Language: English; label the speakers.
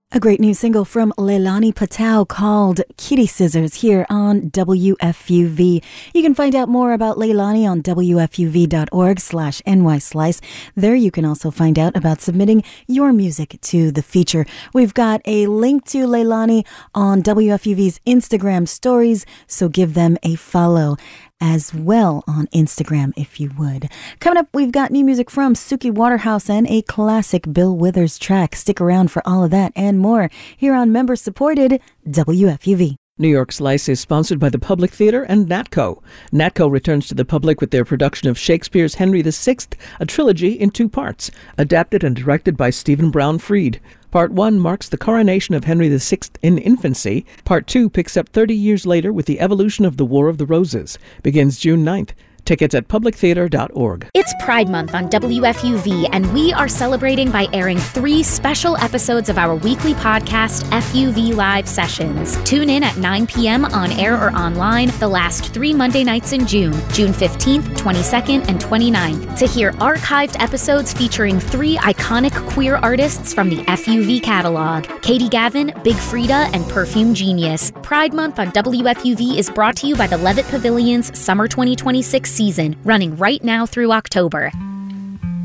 Speaker 1: A great new single from Leilani Patel called Kitty Scissors here on WFUV. You can find out more about Leilani on WFUV.org/NYSlice. There you can also find out about submitting your music to the feature. We've got a link to Leilani on WFUV's Instagram stories, so give them a follow as well on Instagram if you would. Coming up, we've got new music from Suki Waterhouse and a classic Bill Withers track. Stick around for all of that and more here on member-supported WFUV.
Speaker 2: New York Slice is sponsored by the Public Theater and NATCO. NATCO returns to the public with their production of Shakespeare's Henry VI, a trilogy in 2 parts, adapted and directed by Stephen Brown Fried. Part 1 marks the coronation of Henry VI in infancy. Part 2 picks up 30 years later with the evolution of the War of the Roses. Begins June 9th. Tickets at publictheater.org.
Speaker 3: It's Pride Month on WFUV, and we are celebrating by airing 3 special episodes of our weekly podcast, FUV Live Sessions. Tune in at 9 p.m. on air or online the last 3 Monday nights in June 15th, 22nd, and 29th, to hear archived episodes featuring 3 iconic queer artists from the FUV catalog: Katie Gavin, Big Frida, and Perfume Genius. Pride Month on WFUV is brought to you by the Levitt Pavilion's Summer 2026 season, running right now through October.